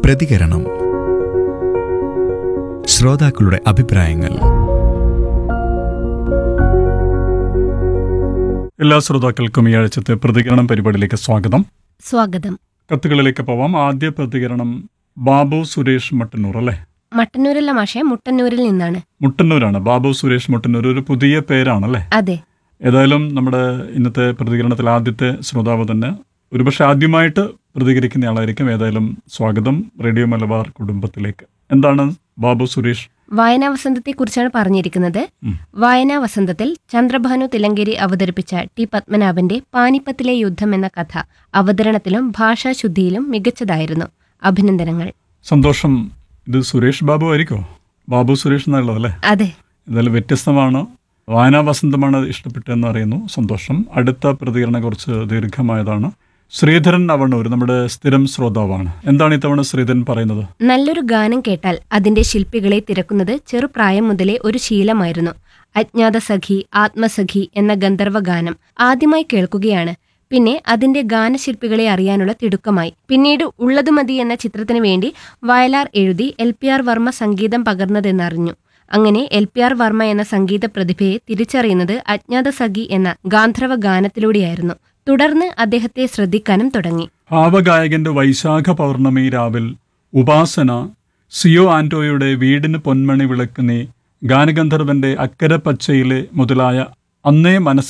പ്രതികരണം. ശ്രോതാക്കളുടെ അഭിപ്രായങ്ങൾ. എല്ലാ ശ്രോതാക്കൾക്കും ഈ ആഴ്ചത്തെ പ്രതികരണം പരിപാടിയിലേക്ക് സ്വാഗതം. കത്തുകളിലേക്ക് പോവാം. ആദ്യ പ്രതികരണം ബാബു സുരേഷ് മട്ടന്നൂർ അല്ലേ? മട്ടന്നൂരല്ല മാഷെ, മുട്ടന്നൂരിൽ നിന്നാണ്. മുട്ടന്നൂരാണ്. ബാബു സുരേഷ് മട്ടന്നൂർ ഒരു പുതിയ പേരാണല്ലേ? അതെ. ഏതായാലും നമ്മുടെ ഇന്നത്തെ പ്രതികരണത്തിൽ ആദ്യത്തെ ശ്രോതാവ് തന്നെ ഒരുപക്ഷെ ആദ്യമായിട്ട് പ്രതികരിക്കുന്ന ആളായിരിക്കും. ഏതായാലും സ്വാഗതം റേഡിയോ മലബാർ കുടുംബത്തിലേക്ക്. എന്താണ് ബാബു സുരേഷ്? വായനാ വസന്തത്തെക്കുറിച്ചാണ് പറഞ്ഞിരിക്കുന്നത്. വായനാ വസന്തത്തിൽ ചന്ദ്രഭാനു തിലങ്കേരി അവതരിപ്പിച്ച ടി പത്മനാഭന്റെ പാനിപ്പത്തിലെ യുദ്ധം എന്ന കഥ അവതരണത്തിലും ഭാഷാശുദ്ധിയിലും മികച്ചതായിരുന്നു. അഭിനന്ദനങ്ങൾ. സന്തോഷം. ഇത് സുരേഷ് ബാബു ആയിരിക്കോ? ബാബു സുരേഷ് എന്നുള്ളതല്ലേ? അതെ. എന്തായാലും വ്യത്യസ്തമാണ്. വായനാ വസന്തമാണ് ഇഷ്ടപ്പെട്ടതെന്ന് അറിയുന്നു. സന്തോഷം. അടുത്ത പ്രതികരണം കുറച്ച് ദീർഘമായതാണ്. ശ്രീധരൻ അവണ്ണൂർ നമ്മുടെ സ്ഥിരം ശ്രോതാവാണ്. എന്താണ് ഇത്തവണ ശ്രീധരൻ പറയുന്നത്? നല്ലൊരു ഗാനം കേട്ടാൽ അതിന്റെ ശില്പികളെ തിരക്കുന്നത് ചെറുപ്രായം മുതലേ ഒരു ശീലമായിരുന്നു. അജ്ഞാത സഖി, ആത്മസഖി എന്ന ഗന്ധർവ ഗാനം ആദ്യമായി കേൾക്കുകയാണ്. പിന്നെ അതിന്റെ ഗാനശില്പികളെ അറിയാനുള്ള തിടുക്കമായി. പിന്നീട് ഉള്ളതുമതി എന്ന ചിത്രത്തിനു വേണ്ടി വയലാർ എഴുതി LPR വർമ്മ സംഗീതം പകർന്നതെന്നറിഞ്ഞു. അങ്ങനെ LPR വർമ്മ എന്ന സംഗീത പ്രതിഭയെ തിരിച്ചറിയുന്നത് അജ്ഞാത സഖി എന്ന ഗാന്ധർവ ഗാനത്തിലൂടെയായിരുന്നു. തുടർന്ന് അദ്ദേഹത്തെ ശ്രദ്ധിക്കാനും തുടങ്ങി. ഭാവഗായകന്റെ വൈശാഖ പൗർണമി രാവിൽ, ഉപാസന, സിയോ ആന്റോയുടെ വീടിന് പൊന്മണി വിളക്ക് നീ, ഗാനഗന്ധർവന്റെ അക്കരെ പച്ചയിലെ മുതലായ അന്നേ മനസ്സ്